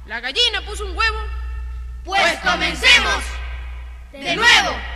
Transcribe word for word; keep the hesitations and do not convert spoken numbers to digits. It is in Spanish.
¿La gallina puso un huevo? Pues comencemos de nuevo.